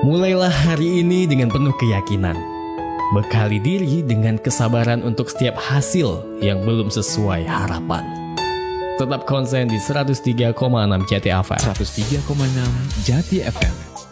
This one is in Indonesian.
Mulailah hari ini dengan penuh keyakinan. Bekali diri dengan kesabaran untuk setiap hasil yang belum sesuai harapan. Tetap konsen di 103,6 Jati FM. 103,6 Jati FM.